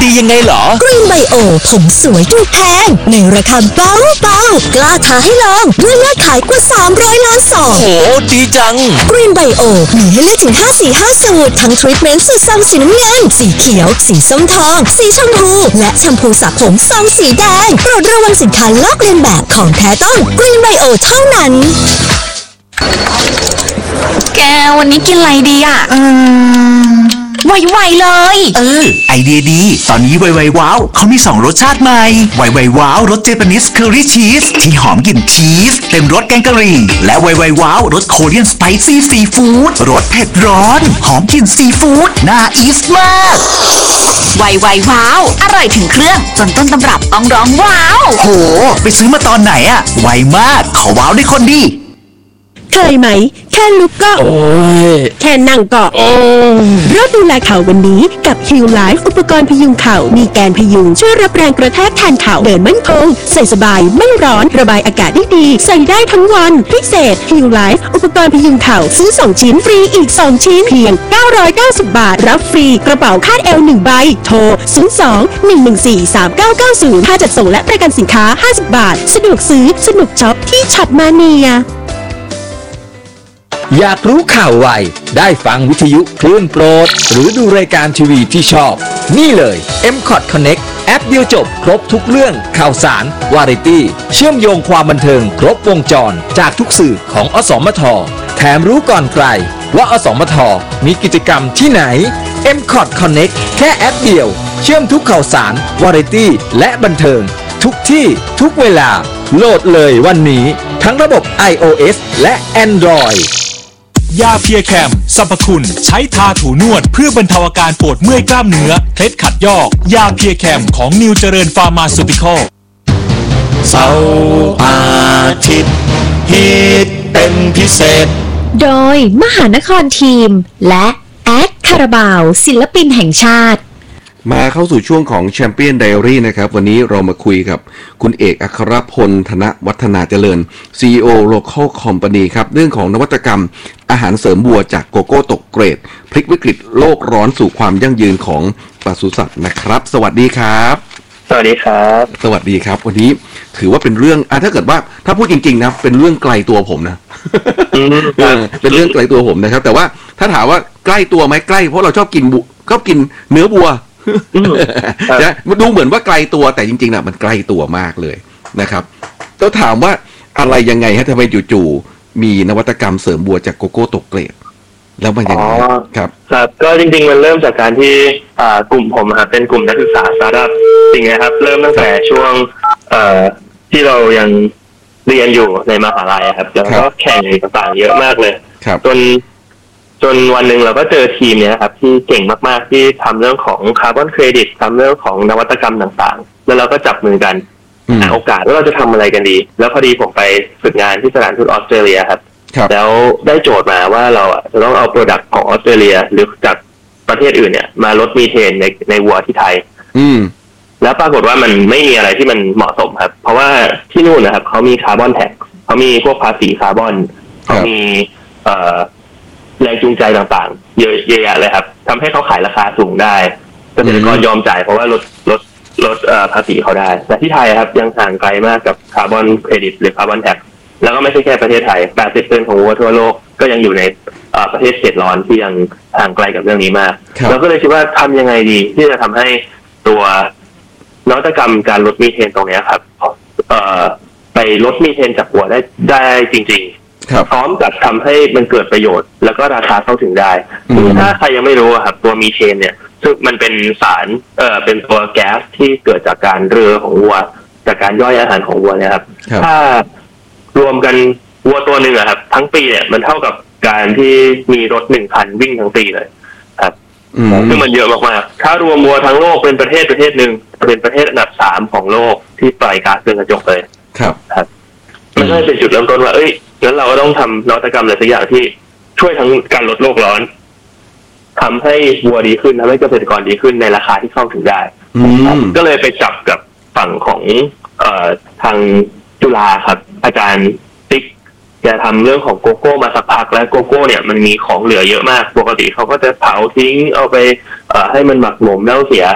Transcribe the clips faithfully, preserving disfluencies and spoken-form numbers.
ดียังไงเหรอกรีนไบโอผมสวยดูแพงในราคาเบาเบากล้าท้าให้ลองด้วยยอดขายกว่าสามร้อยล้านซองโหดีจังกรีนไบโอมีให้เลือกถึงห้าสีห้าสูตรทั้งทรีทเมนต์สูตรซองสีน้ำเงินสีเขียวสีส้มทองสีชมพูและแชมพูสระผมซองสีแดงโปรดระวังสินค้าลอกเลียนแบบของแท้ต้องกรีนไบโอเท่านั้นแกวันนี้กินอะไรดีอ่ะอืมไวๆเลยเออไอเดียดีตอนนี้ไวๆว้าวเขามีสองรสชาติใหม่ไวๆว้าวรสเจแปนิสเคอรี่ชีสที่หอมกลิ่นชีสเต็มรสแกงกะหรี่และไวๆว้าวรสโคเรียนสไปซี่ซีฟู้ดรสเผ็ดร้อนหอมกลิ่นซีฟู้ดน่าอีสมากไวๆว้าวอร่อยถึงเครื่องจนต้นตำรับต้องร้องว้าวโหไปซื้อมาตอนไหนอะไวมากขอว้าวได้คนดีเคยไหมแค่ลุกก็โอ้ยแค่นั่งก็โอ้ยเริ่มดูแลเข่าวันนี้กับ Heal Life อุปกรณ์พยุงเข่ามีแกนพยุงช่วยรับแรงกระแทกแทนเข่าเดินมั่นคงใส่สบายไม่ร้อนระบายอากาศได้ดีใส่ได้ทั้งวันพิเศษ Heal Life อุปกรณ์พยุงเข่าซื้อสองชิ้นฟรีอีกสองชิ้นเพียงเก้าร้อยเก้าสิบบาทรับฟรีกระเป๋าคาดเอวหนึ่งใบโทรศูนย์ สอง หนึ่ง หนึ่ง สี่ สาม เก้า เก้า ศูนย์ค่าจัดส่งและประกันสินค้าห้าสิบบาทสะดวกซื้อสนุกช็อปที่ช็อปมาเนียอยากรู้ข่าวไวได้ฟังวิทยุคลื่นโปรดหรือดูรายการทีวีที่ชอบนี่เลย เอ็ม คอท Connect แอปเดียวจบครบทุกเรื่องข่าวสารวาไรตี้เชื่อมโยงความบันเทิงครบวงจรจากทุกสื่อของอสมทแถมรู้ก่อนใครว่าอสมทมีกิจกรรมที่ไหน เอ็ม คอท Connect แค่แอปเดียวเชื่อมทุกข่าวสารวาไรตี้และบันเทิงทุกที่ทุกเวลาโหลดเลยวันนี้ทั้งระบบ ไอ โอ เอส และ Android ยาเพียแคมสรรพคุณใช้ทาถูนวดเพื่อบรรเทาอาการปวดเมื่อยกล้ามเนื้อเคล็ดขัดยอกยาเพียแคมของนิวเจริญฟาร์มาซูติคอลเสาร์อาทิตย์ฮิตเป็นพิเศษโดยมหานครทีมและแอดคาราบาวศิลปินแห่งชาติมาเข้าสู่ช่วงของแชมเปี้ยนไดอารี่นะครับวันนี้เรามาคุยกับคุณเอกอัครพลธนวัฒนาเจริญ ซี อี โอ Local Company ครับเรื่องของนวัตกรรมอาหารเสริมวัวจากโกโก้ตกเกรดพลิกวิกฤตโลกร้อนสู่ความยั่งยืนของปศุสัตว์นะครับสวัสดีครับสวัสดีครับสวัสดีครับวันนี้ถือว่าเป็นเรื่องอ่ะถ้าเกิดว่าถ้าพูดจริงๆนะเป็นเรื่องไกลตัวผมนะ เป็นเรื่องไกลตัวผมนะครับแต่ว่าถ้าถามว่าใกล้ตัวไหมใกล้เพราะเราชอบกินบุชอบกินเนื้อวัวนะดูเหมือนว่าไกลตัวแต่จริงๆนะมันใกล้ตัวมากเลยนะครับต้องถามว่าอะไรยังไงฮะทำไมจู่ๆมีนวัตกรรมเสริมบัวจากโกโก้ตกเกรดแล้วมันยังไงครับครับก็จริงๆมันเริ่มจากการที่อ่ากลุ่มผมครับเป็นกลุ่มนักศึกษาสตาร์ทอัพจริงนะครับเริ่มตั้งแต่ช่วงเอ่อที่เรายังเรียนอยู่ในมหาลัยครับแล้วก็แข่งต่างๆเยอะมากเลยจนจนวันหนึ่งเราก็เจอทีมเนี้ยครับที่เก่งมากๆที่ทำเรื่องของคาร์บอนเครดิตทำเรื่องของนวัตกรรมต่างๆแล้วเราก็จับมือกันหาโอกาสว่าเราจะทำอะไรกันดีแล้วพอดีผมไปฝึกงานที่สถานทูตออสเตรเลียครับแล้วได้โจทย์มาว่าเราจะต้องเอาโปรดักต์ของออสเตรเลียหรือจากประเทศอื่นเนี่ยมาลดมีเทนในในวัวที่ไทยแล้วปรากฏว่ามันไม่มีอะไรที่มันเหมาะสมครับเพราะว่าที่นู่นนะครับเขามีคาร์บอนแท็กเขามีพวกภาษีคาร์บอนเขามีเอ่อแรงจูงใจต่างๆเยอะแยะเลยครับทำให้เขาขายราคาสูงได้เกษตรกรยอมจ่ายเพราะว่าลดลดลดภาษีเขาได้แต่ที่ไทยครับยังห่างไกลมากกับคาร์บอนเครดิตหรือคาร์บอนแท็กแล้วก็ไม่ใช่แค่ประเทศไทย แปดสิบเปอร์เซ็นต์ ของวัวทั่วโลกก็ยังอยู่ในประเทศเขตร้อนที่ยังห่างไกลกับเรื่องนี้มากเราก็เลยคิดว่าทำยังไงดีที่จะทำให้ตัวนวัตกรรมการลดมีเทนตรงนี้ครับไปลดมีเทนจากวัวได้ได้จริงๆพร้อมกับทำให้มันเกิดประโยชน์แล้วก็ราคาเข้าถึงได้ถ้าใครยังไม่รู้ครับตัวมีเทนเนี่ยซึ่งมันเป็นสารเอ่อเป็นตัวแก๊สที่เกิดจากการเรือของวัวจากการย่อยอาหารของวัวเนี่ยครับถ้ารวมกันวัวตัวหนึ่งอะครับทั้งปีเนี่ยมันเท่ากับการที่มีรถหนึ่งคันวิ่งทั้งปีเลยครับซึ่งมันเยอะมากๆถ้ารวมวัวทั้งโลกเป็นประเทศประเทศหนึ่งเป็นประเทศอันดับสามของโลกที่ปล่อยก๊าซเรือนกระจกเลยครับครับมันก็เป็นจุดเริ่มต้นว่าเอ้ยงั้นเราก็ต้องทำนวัตกรรมอะไรสักอย่างที่ช่วยทั้งการลดโลกร้อนทำให้วัวดีขึ้นทำให้เกษตรกรดีขึ้นในราคาที่เข้าถึงได้ก็เลยไปจับกับฝั่งของเอ่อทางจุฬาครับอาจารย์ติ๊กแกทำเรื่องของโกโก้มาสักพักแล้วโกโก้เนี่ยมันมีของเหลือเยอะมากปกติเขาก็จะเผาทิ้งเอาไปเอ่อให้มันหมักหมมแล้วเสีย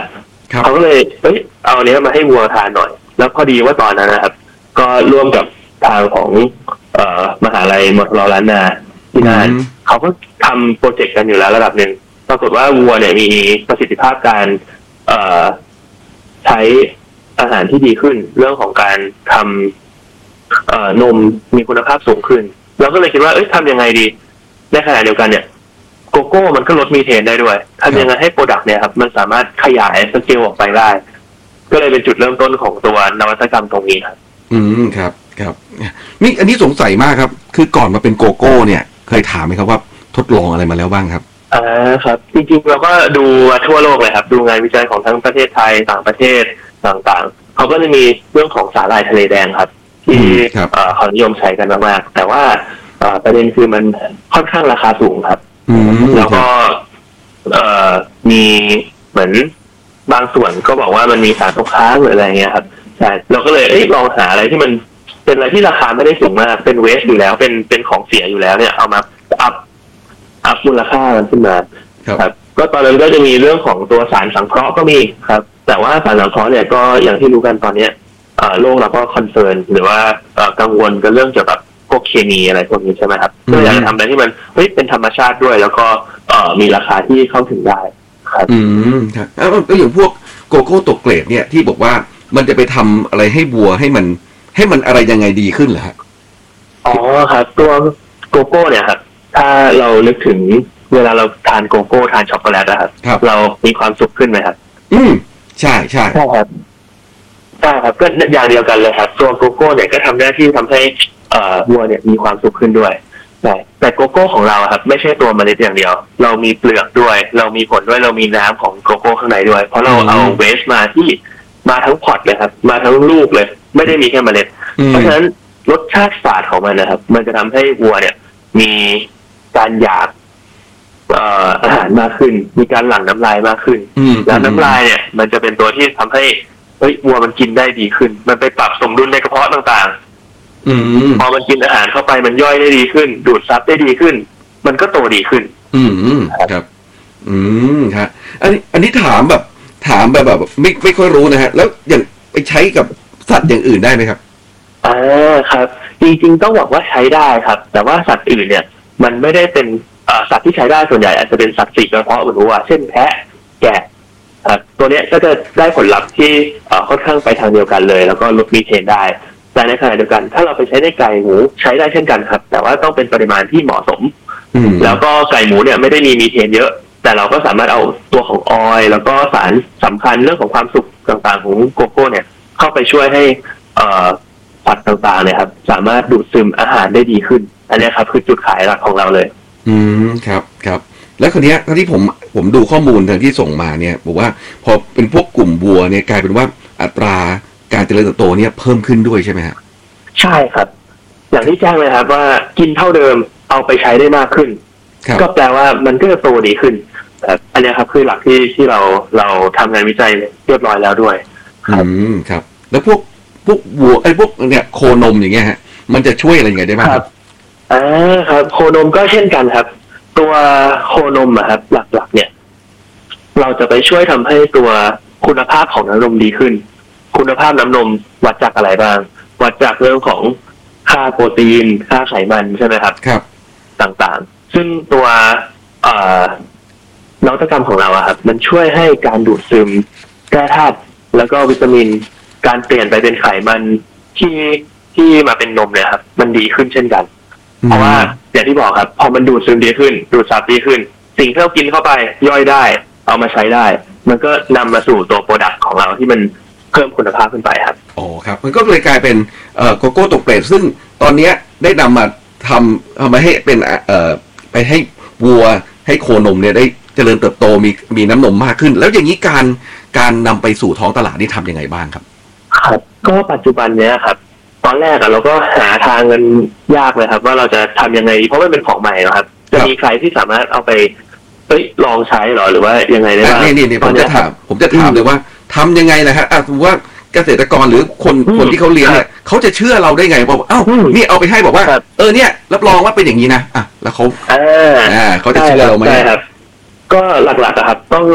เขาก็เลยเอ้ยเอาเนี้ยมาให้วัวทานหน่อยแล้วพอดีว่าตอนนั้นนะครับก็ร่วมกับทางของเอ่อมหาลัยมอทรล้านนาที่นั่นเขาก็ทำโปรเจกต์กันอยู่แล้วระดับหนึ่งปรากฏว่าวัวเนี่ยมีประสิทธิภาพการเอ่อใช้อาหารที่ดีขึ้นเรื่องของการทำเอ่อนมมีคุณภาพสูงขึ้นเราก็เลยคิดว่าเอ้ยทำยังไงดีในขณะเดียวกันเนี่ยโกโก้มันก็ลดมีเทนได้ด้วยทำยังไงให้โปรดักต์เนี่ยครับมันสามารถขยายสเกลออกไปได้ก็เลยเป็นจุดเริ่มต้นของตัวนวัตกรรมตรงนี้ครับอืมครับครับนี่อันนี้สงสัยมากครับคือก่อนมาเป็นโกโก้เนี่ยเคยถามไหมครับว่าทดลองอะไรมาแล้วบ้างครับอ่าครับจริงๆเราก็ดูทั่วโลกเลยครับดูงานวิจัยของทั้งประเทศไทยต่างประเทศต่างๆเขาก็จะมีเรื่องของสาหร่ายทะเลแดงครับที่เขานิยมใช้กันมากๆแต่ว่าประเด็นคือมันค่อนข้างราคาสูงครับแล้วก็มีเหมือนบางส่วนก็บอกว่ามันมีสารตกค้างหรืออะไรเงี้ยครับใช่เราก็เลยเอ้ยลองหาอะไรที่มันเป็นอะไรที่ราคาไม่ได้สูงมากเป็นเวสอยู่แล้วเป็นเป็นของเสียอยู่แล้วเนี่ยเอามาอัพอัพมูลค่ามันขึ้นมาครับก็ตอนนั้นก็จะมีเรื่องของตัวสารสังเคราะห์ก็มีครับแต่ว่าสารสังเคราะห์เนี่ยก็อย่างที่รู้กันตอนนี้โลกเราก็คอนเซิร์นหรือว่ากังวลกับเรื่องเกี่ยวกับพวกเคมีอะไรพวกนี้ใช่ไหมครับก็อยากจะทำอะไรที่มันเฮ้ยเป็นธรรมชาติด้วยแล้วก็มีราคาที่เข้าถึงได้ครับอืมครับแล้วก็อย่างพวกโกโก้ตกเกรดเนี่ยที่บอกว่ามันจะไปทำอะไรให้วัวให้มันให้มันอะไรยังไงดีขึ้นเหรอฮะอ๋อครับตัวโกโก้เนี่ยครับถ้าเรานึกถึงเวลาเราทานโกโก้ทานช็อกโกแลตนะครับเรามีความสุขขึ้นไหมครับอืมใช่ใช่ใช่ครับใช่ครับก็อย่างเดียวกันเลยครับตัวโกโก้เนี่ยก็ทำหน้าที่ทำให้เอ่อวัวเนี่ยมีความสุขขึ้นด้วยแต่แต่โกโก้ของเราครับไม่ใช่ตัวเมล็ดอย่างเดียวเรามีเปลือกด้วยเรามีผลด้วยเรามีน้ำของโกโก้ข้างในด้วยเพราะเราเอาเวสมาที่มาทั้งพอตเลยครับมาทั้งลูกเลยไม่ได้มีแค่เมล็ดเพราะฉะนั้นรสชาติฝาดของมันนะครับมันจะทำให้วัวเนี่ยมีการอยากเอ่ออาหารมากขึ้นมีการหลั่งน้ำลายมากขึ้นแล้วน้ำลายเนี่ยมันจะเป็นตัวที่ทำให้เฮ้ยวัวมันกินได้ดีขึ้นมันไปปรับสมดุลในกระเพาะต่างๆพอมันกินอาหารเข้าไปมันย่อยได้ดีขึ้นดูดซับได้ดีขึ้นมันก็โตดีขึ้นอืมครับอืมครับอันนี้อันนี้ถามแบบถามแบบแบบไม่ไม่ค่อยรู้นะฮะแล้วอย่างไปใช้กับสัตว์อย่างอื่นได้ไหมครับอ่าครับจริงๆต้องบอกว่าใช้ได้ครับแต่ว่าสัตว์อื่นเนี่ยมันไม่ได้เป็นสัตว์ที่ใช้ได้ส่วนใหญ่อาจจะเป็นสัตว์สี่กระเพาะเหมือนวัวเช่นแพะแกะครับตัวนี้ก็จะได้ผลลัพธ์ที่ค่อนข้างไปทางเดียวกันเลยแล้วก็ลดมีเทนได้แต่ในขณะเดียวกันถ้าเราไปใช้ในไก่หมูใช้ได้เช่นกันครับแต่ว่าต้องเป็นปริมาณที่เหมาะสมแล้วก็ไก่หมูเนี่ยไม่ได้มีมีเทนเยอะแต่เราก็สามารถเอาตัวของออยล์แล้วก็สารสำคัญเรื่องของความสุขต่างๆของโกโก้เนี่ยเข้าไปช่วยให้สัตว์ต่างๆเนี่ยครับสามารถดูดซึมอาหารได้ดีขึ้นอันนี้ครับคือจุดขายหลักของเราเลยอืมครับครับแล้วคนนี้ที่ผมผมดูข้อมูลทางที่ส่งมาเนี่ยบอกว่าพอเป็นพวกกลุ่มวัวเนี่ยกลายเป็นว่าอัตราการเจริญเติบโตเนี่ยเพิ่มขึ้นด้วยใช่ไหมฮะใช่ครับอย่างที่แจ้งเลยครับว่ากินเท่าเดิมเอาไปใช้ได้มากขึ้นก็แปลว่ามันก็จะโตดีขึ้นครับอันนี้ครับคือหลักที่ที่เราเราทำงานวิจัยเรียบร้อยแล้วด้วยครับอืมครับแล้วพวกพวกวัวไอ้พวกเนี่ยโคนมอย่างเงี้ยฮะมันจะช่วยอะไรยังไงได้บ้างครับอ่าครับโคนมก็เช่นกันครับตัวโคนมอะครับหลักๆเนี่ยเราจะไปช่วยทำให้ตัวคุณภาพของน้ำนมดีขึ้นคุณภาพน้ำนมวัดจากอะไรบ้างวัดจากเรื่องของค่าโปรตีนค่าไขมันใช่ไหมครับครับต่างๆซึ่งตัวนวัตกรรมของเราอะครับมันช่วยให้การดูดซึมแร่ธาตุแล้วก็วิตามินการเปลี่ยนไปเป็นไขมันที่ที่มาเป็นนมเนี่ยครับมันดีขึ้นเช่นกันเพราะว่าอย่างที่บอกครับพอมันดูดซึมดีขึ้นดูดซับดีขึ้นสิ่งที่เรากินเข้าไปย่อยได้เอามาใช้ได้มันก็นำมาสู่ตัวโปรดักต์ของเราที่มันเพิ่มคุณภาพขึ้นไปครับอ๋อครับมันก็เลยกลายเป็นเอ่อโกโก้ตกเกรดซึ่งตอนนี้ได้นำมาทำทำมาให้เป็นเอ่อไปให้วัวให้โคนมเนี่ยได้เจริญเติบโตมีมีน้ำนมมากขึ้นแล้วอย่างนี้การการนำไปสู่ท้องตลาดนี่ทำยังไงบ้างครับครับก็ปัจจุบันเนี้ยครับตอนแรกอะเราก็หาทางเงินยากเลยครับว่าเราจะทำยังไงเพราะมันเป็นของใหม่นะครับจะมีใครที่สามารถเอาไปเอ้ยลองใช้หรอหรือว่ายังไงได้บ้างนี่นี่ผมจะถามผมจะถามเลยว่าทำยังไงนะฮะอ่ะสมมติว่าเกษตรกรหรือคนคนที่เขาเลี้ยงเนี่ยเขาจะเชื่อเราได้ไงบอกเอ้านี่เอาไปให้บอกว่าเออเนี่ยรับรองว่าเป็นอย่างนี้นะอ่ะแล้วเขาอ่าเขาจะเชื่อเราไหมใช่ครับก็หลักๆอะครับต้อง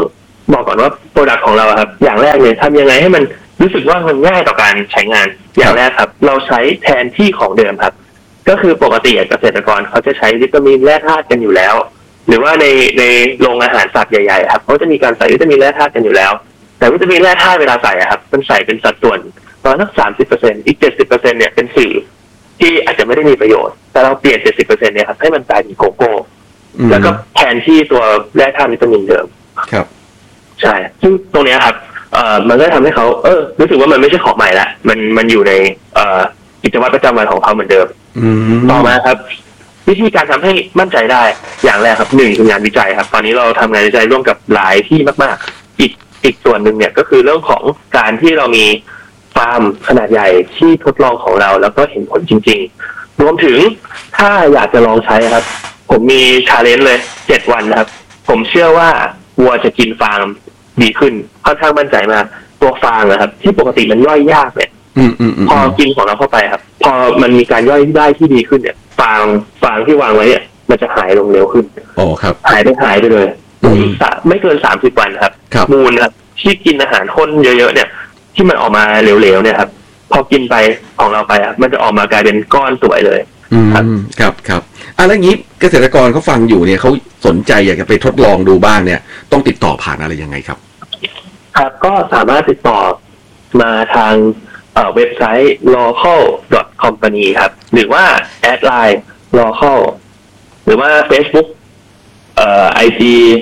บอกก่อนว่าโปรดักต์ของเราครับอย่างแรกเลยทำยังไงให้มันรู้สึกว่ามันง่ายต่อการใช้งานอย่างแรกครับเราใช้แทนที่ของเดิมครับก็คือปกติเกษตรกรเขาจะใช้วิตามินแร่ธาตุกันอยู่แล้วหรือว่าในในโรงอาหารสัตว์ใหญ่ๆครับเขาจะมีการใส่วิตามินแร่ธาตุกันอยู่แล้วแต่วิตามินแร่ธาตุเวลาใส่ครับมันใส่เป็นสัดส่วนประมาณสักสามสิบเปอร์เซ็นต์อีกเจ็ดสิบเปอร์เซ็นต์เนี่ยเป็นสื่อที่อาจจะไม่ได้มีประโยชน์แต่เราเปลี่ยนเจ็ดสิบเปอร์เซ็นต์เนี่ยครับให้มันกลายเป็นโกโก้แล้วก็แทนที่ตัวแร่ธาตุวิตามินเดิมครับใช่ซึ่งตรงนี้ครับเอ่อมันก็ทำให้เขาเออรู้สึกว่ามันไม่ใช่ของใหม่ละมันมันอยู่ในเอ่อกิจวัตรประจำวันของเขาเหมือนเดิมต่อมาครับวิธีการทำให้มั่นใจได้อย่างแรกครับหนึ่งคืองานวิจัยครับตอนนี้เราทำงานวิจัยร่วมกับหลายที่มากๆอีกอีกส่วนหนึ่งเนี่ยก็คือเรื่องของการที่เรามีฟาร์มขนาดใหญ่ที่ทดลองของเราแล้วก็เห็นผลจริงๆรวมถึงถ้าอยากจะลองใช้ครับผมมีชาเลนจ์เลยเจ็ดวันนะครับผมเชื่อว่าวัวจะกินฟางดีขึ้นค่อนข้างมั่นใจมากตัวฟางนะครับที่ปกติมันย่อยยากเนี่ยพอกินของเราเข้าไปครับพอมันมีการย่อยได้ที่ดีขึ้นเนี่ยฟางฟางที่วางไว้เนี่ยมันจะหายลงเร็วขึ้นโอ้ครับหายไปหายไปเลยไม่เกินสามสิบวันครับมูลครับที่กินอาหารข้นเยอะๆเนี่ยที่มันออกมาเหลวๆเนี่ยครับพอกินไปของเราไปครับมันจะออกมากลายเป็นก้อนสวยเลยครับครับครับอะไรอย่างนี้เกษตรกรเขาฟังอยู่เนี่ยเขาสนใจอยากจะไปทดลองดูบ้างเนี่ยต้องติดต่อผ่านอะไรยังไงครับครับก็สามารถติดต่อมาทางเว็บไซต์ local dot company ครับหรือว่าแอดไลน์ local หรือว่า Facebook เอ่อ ไอ จี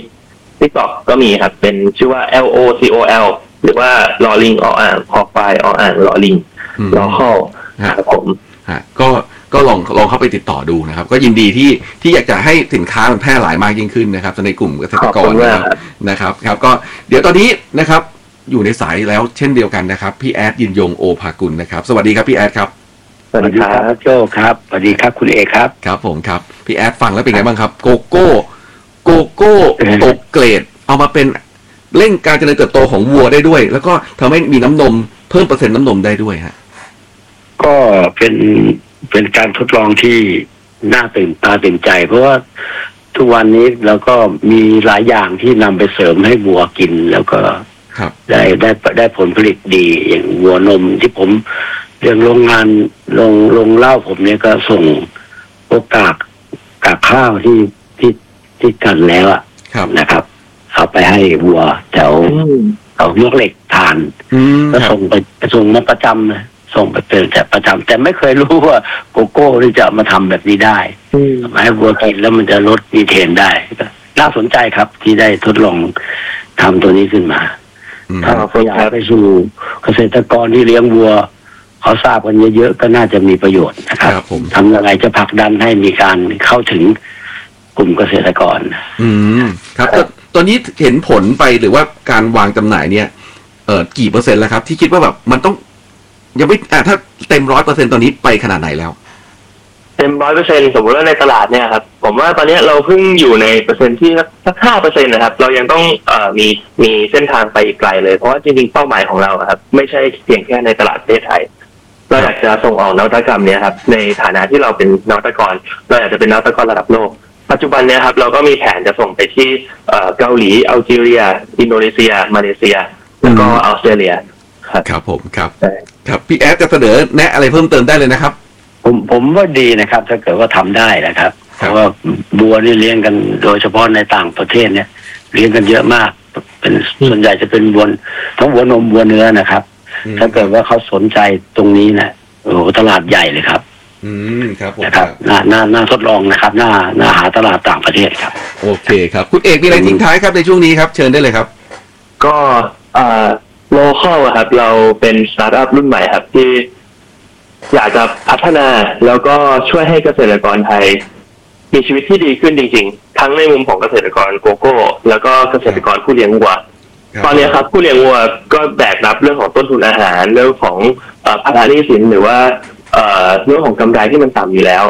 TikTok ก็มีครับเป็นชื่อว่า L O C O L หรือว่าลอลิงออ่างคอควายออ่างลอลิง local ครับผมก็ก็ลองลองเข้าไปติดต่อดูนะครับก็ยินดีที่ที่อยากจะให้สินค้ามันแพร่หลายมากยิ่งขึ้นนะครับในกลุ่มเกษตรกรนะครับนะครับครับก็เดี๋ยวตอนนี้นะครับอยู่ในสายแล้วเช่นเดียวกันนะครับพี่แอดยินยงโอภากุลนะครับสวัสดีครับพี่แอดครับสวัสดีครับโจครับสวัสดีครับคุณเอกครับครับผมครับพี่แอดฟังแล้วเป็นไงบ้างครับโกโก้โกโก้ตกเกรดเอามาเป็นเร่งการเจริญเติบโตของวัวได้ด้วยแล้วก็ทำให้มีน้ำนมเพิ่มเปอร์เซ็นต์น้ำนมได้ด้วยฮะก็เป็นเป็นการทดลองที่น่าตื่นตาตื่นใจเพราะว่าทุกวันนี้เราก็มีหลายอย่างที่นำไปเสริมให้วัวกินแล้วก็ได้ได้ได้ผลผลิตดีอย่างวัวนมที่ผมเรื่องโรงงานโรงโรงเหล้าผมเนี่ยก็ส่งโอกากกากข้าวที่ที่ที่กันแล้วอะนะครับเอาไปให้วัวแถวเอายกเหล็กทานก็ส่งไปส่งมาประจำเลยส่งไปเป็นแต่ประจำแต่ไม่เคยรู้ว่าโกโก้ที่จะมาทำแบบนี้ได้มาให้วัวกินแล้วมันจะลดมีเทนได้น่าสนใจครับที่ได้ทดลองทำตัวนี้ขึ้นมาถ้าขยายไปสู่เกษตรกรที่เลี้ยงวัวเขาทราบกันเยอะๆก็น่าจะมีประโยชน์นะครับทำยังไงจะผลักดันให้มีการเข้าถึงกลุ่มเกษตรกรอืมครับตอนนี้เห็นผลไปหรือว่าการวางจำหน่ายเนี่ยเอ่อกี่เปอร์เซ็นต์แล้วครับที่คิดว่าแบบมันต้องยังไม่อ่าถ้าเต็มร้อยเปอร์เซ็นต์ตอนนี้ไปขนาดไหนแล้วเต็มร้อยเปอร์เซ็นต์สมมติว่าในตลาดเนี่ยครับผมว่าตอนนี้เราเพิ่งอยู่ในเปอร์เซ็นต์ที่สักห้าเปอร์เซ็นต์นะครับเรายังต้องเอ่อมีมีเส้นทางไปอีกไกลเลยเพราะว่าจริงๆเป้าหมายของเราครับไม่ใช่เพียงแค่ในตลาดประเทศไทยเราอยากจะส่งออกนวัตกรรมเนี่ยครับในฐานะที่เราเป็นนวัตกรเราอยากจะเป็นนวัตกรระดับโลกปัจจุบันเนี่ยครับเราก็มีแผนจะส่งไปที่เกาหลีอัลจีเรียอินโดนีเซียมาเลเซียแล้วก็ออสเตรเลียครับครับผมครับครับพี่แอดจะเสนอแนะอะไรเพิ่มเติมได้เลยนะครับผมผมว่าดีนะครับถ้าเกิดว่าทำได้นะครับเพราะว่าบัวนี่เลี้ยงกันโดยเฉพาะในต่างประเทศเนี่ยเลี้ยงกันเยอะมากเป็นส่วนใหญ่จะเป็นวัวทั้งวัวนมวัวเนื้อนะครับถ้าเกิดว่าเขาสนใจตรงนี้นะโอ้โหตลาดใหญ่เลยครับอืมครับผมนะครับน่าน่าน่าทดลองนะครับน่าน่าหาตลาดต่างประเทศครับโอเคครับคุณเอกมีอะไรทิ้งท้ายครับในช่วงนี้ครับเชิญได้เลยครับก็อ่าโลคอลครับเราเป็นสตาร์ทอัพรุ่นใหม่ครับที่อยากจะพัฒนาแล้วก็ช่วยให้เกษตรกรไทยมีชีวิตที่ดีขึ้นจริงๆทั้งในมุมของเกษตรกรโกโก้แล้วก็เกษตรกรผู้เลี้ยงวัวตอนนี้ครับผู้เลี้ยงวัวก็แบกรับเรื่องของต้นทุนอาหารเรื่องของภาระหนี้สินหรือว่าเรื่องของกำไรที่มันต่ำอยู่แล้ว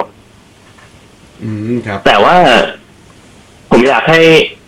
แต่ว่าผมอยากให้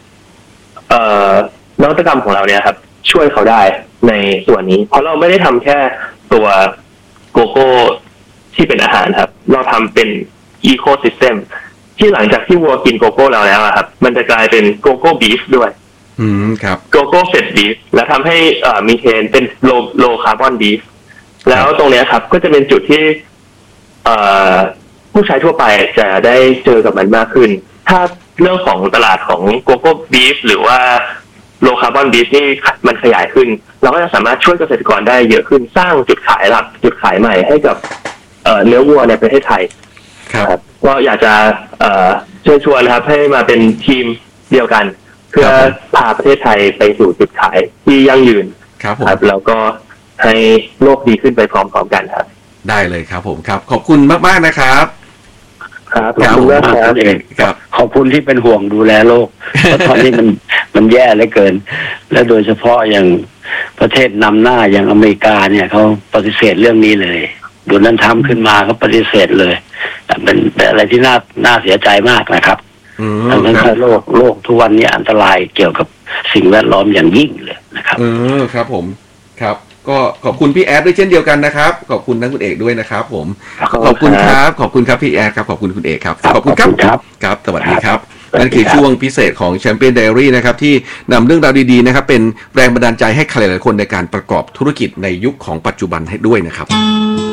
นวัตกรรมของเราเนี่ยครับช่วยเขาได้ในส่วนนี้เพราะเราไม่ได้ทำแค่ตัวโกโก้ที่เป็นอาหารครับเราทำเป็นอีโคซิสเต็มที่หลังจากที่วัวกินโกโก้เราแล้วครับมันจะกลายเป็นโกโก้บีฟด้วยอืมครับโกโก้เฟดบีฟแล้วทำให้อ่ามีเทนเป็นโลโลคาร์บอนบีฟแล้วตรงเนี้ยครับก็จะเป็นจุดที่อ่าผู้ใช้ทั่วไปจะได้เจอกับมันมากขึ้นถ้าเรื่องของตลาดของโกโก้บีฟหรือว่าโลคาร์บอนบีฟนี่มันขยายขึ้นเราก็จะสามารถช่วยเกษตรกรได้เยอะขึ้นสร้างจุดขายหลักจุดขายใหม่ให้กับเอ่อเนื้อวัวในประเทศไทยครับก็อยากจะเอ่อเชิญชวนนะครับให้มาเป็นทีมเดียวกันเพื่อพาประเทศไทยไปสู่จุดขายที่ยั่งยืนครับผมแล้วก็ให้โลกดีขึ้นไปพร้อมๆกันครับได้เลยครับผมครับขอบคุณมากๆนะครับครับขอบคุณมากครับเองครับขอบคุณที่เป็นห่วงดูแลโลกเพราะตอนนี้มันมันแย่เหลือเกินและโดยเฉพาะอย่างประเทศนำหน้าอย่างอเมริกาเนี่ยเขาปฏิเสธเรื่องนี้เลยโดนัลด์ทรัมป์ขึ้นมาเขาปฏิเสธเลยเป็นเป็นอะไรที่น่าน่าเสียใจมากนะครับดังนั้นโลกโลกทุกวันนี้อันตรายเกี่ยวกับสิ่งแวดล้อมอย่างยิ่งเลยนะครับเออครับผมครับก็ขอบคุณพี่แอดด้วยเช่นเดียวกันนะครับขอบคุณทั้งคุณเอกด้วยนะครับผมขอบคุณครับขอบคุณครับพี่แอดครับขอบคุณคุณเอกครับขอบคุณครับครับสวัสดีครับนั่นคือช่วงพิเศษของแชมเปี้ยนไดอารี่นะครับที่นำเรื่องราวดีๆนะครับเป็นแรงบันดาลใจให้ใครหลายๆคนในการประกอบธุรกิจในยุคของปัจจุบันให้ด้วยนะครับ